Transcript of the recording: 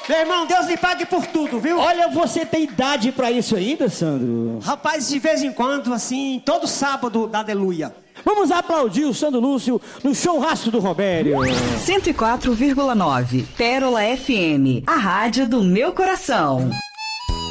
Meu irmão, Deus lhe pague por tudo, viu? Olha, você tem idade pra isso ainda, Sandro? Rapaz, de vez em quando, assim, todo sábado dá aleluia. Vamos aplaudir o Sandro Lúcio no Churrasco do Robério. 104,9 Pérola FM, a rádio do meu coração.